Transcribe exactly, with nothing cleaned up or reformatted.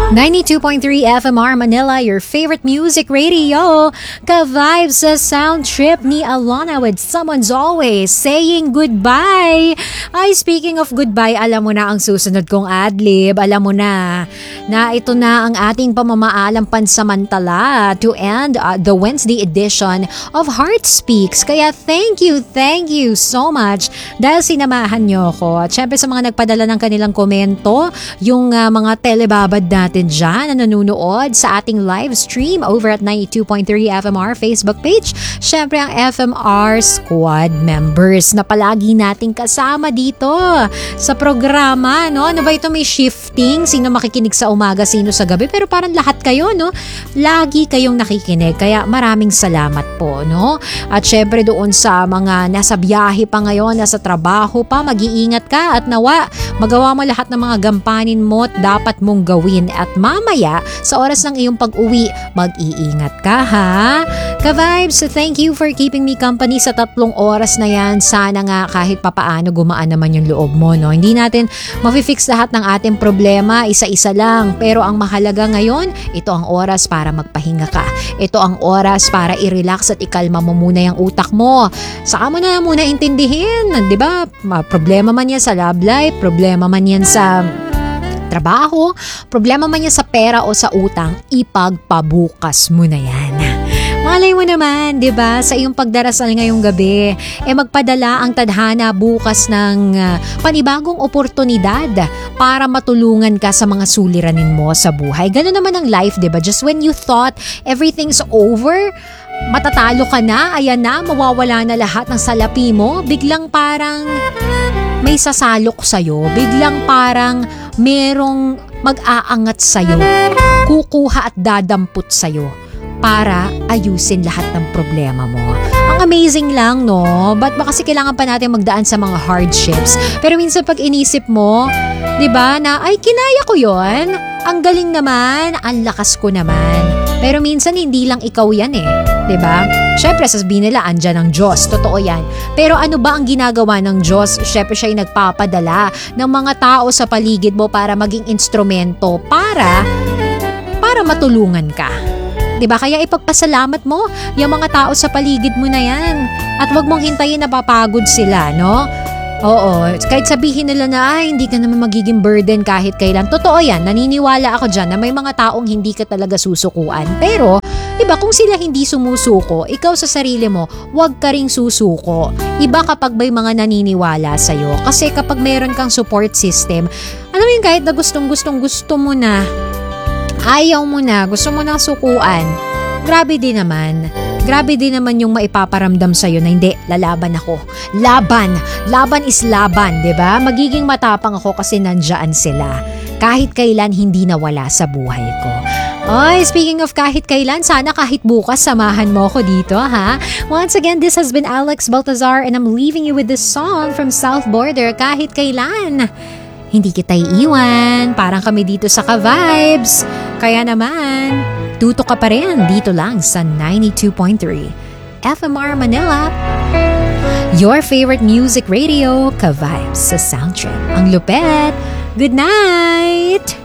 ninety-two point three F M R Manila, your favorite music radio. Ka-vibes sa sound trip ni Alana with Someone's Always Saying Goodbye. Ay, speaking of goodbye, alam mo na ang susunod kong adlib. Alam mo na na ito na ang ating pamamaalang pansamantala to end uh, the Wednesday edition of Heart Speaks. Kaya thank you, thank you so much dahil sinamahan niyo ako. At syempre sa mga nagpadala ng kanilang komento, yung uh, mga telebabad natin dyan na nanonood sa ating live stream over at ninety-two point three F M R Facebook page. Syempre ang F M R Squad members na palagi nating kasama dito sa programa, no? Ano ba ito, may shifting? Sino makikinig sa umaga, sino sa gabi? Pero parang lahat kayo, no? Lagi kayong nakikinig. Kaya maraming salamat po, no? At syempre doon sa mga nasa biyahe pa ngayon, nasa trabaho pa, mag-iingat ka at nawa magawa mo lahat ng mga gampanin mo at dapat mong gawin. At mamaya, sa oras ng iyong pag-uwi, mag-iingat ka, ha? Ka-vibes, thank you for keeping me company sa tatlong oras na yan. Sana nga kahit papaano gumaan naman yung loob mo, no? Hindi natin mafi-fix lahat ng ating problema, isa-isa lang. Pero ang mahalaga ngayon, ito ang oras para magpahinga ka. Ito ang oras para i-relax at ikalma mo muna yung utak mo. Saka mo na muna intindihin, di ba? Problema man yan sa love life, problema man yan sa trabaho, problema man yan sa pera o sa utang, ipagpabukas mo na yan. Malay mo naman, di ba, sa iyong pagdarasal ngayong gabi, eh magpadala ang tadhana bukas ng uh, panibagong oportunidad para matulungan ka sa mga suliranin mo sa buhay. Ganun naman ang life, di ba? Just when you thought everything's over, matatalo ka na, ayan na, mawawala na lahat ng salapi mo, biglang parang may sasalok sa'yo, biglang parang merong mag-aangat sa'yo, kukuha at dadampot sa'yo para ayusin lahat ng problema mo. Ang amazing lang, no? Ba't ba kasi kailangan pa natin magdaan sa mga hardships? Pero minsan pag inisip mo, di ba, na ay kinaya ko yon, ang galing naman, ang lakas ko naman. Pero minsan hindi lang ikaw yan eh, di ba? Syempre sasabihin nila andyan ang Diyos, totoo yan. Pero ano ba ang ginagawa ng Diyos? Syempre siya yung nagpapadala ng mga tao sa paligid mo para maging instrumento para para matulungan ka. Diba? Kaya ipagpasalamat mo yung mga tao sa paligid mo na yan. At wag mong hintayin na papagod sila, no? Oo, kahit sabihin nila na ay hindi ka naman magiging burden kahit kailan. Totoo yan, naniniwala ako dyan na may mga taong hindi ka talaga susukuan. Pero, diba, kung sila hindi sumusuko, ikaw sa sarili mo, wag ka ring susuko. Iba kapag may mga naniniwala sa'yo. Kasi kapag mayroon kang support system, alam mo yun, kahit na gustong gustong gusto mo na, ayaw mo na, gusto mo na sukuan, grabe din naman. Grabe din naman yung maipaparamdam sa'yo na hindi, lalaban ako. Laban! Laban is laban, di ba? Magiging matapang ako kasi nandyan sila. Kahit kailan hindi nawala sa buhay ko. Oy, speaking of kahit kailan, sana kahit bukas samahan mo ko dito, ha? Once again, this has been Alex Baltazar and I'm leaving you with this song from South Border, Kahit Kailan. Hindi kita iiwan, parang kami dito sa Ka-Vibes. Kaya naman, tuto ka pa rin dito lang sa ninety-two point three F M R Manila. Your favorite music radio, Ka-Vibes sa Soundtrip. Ang lupet. Good night!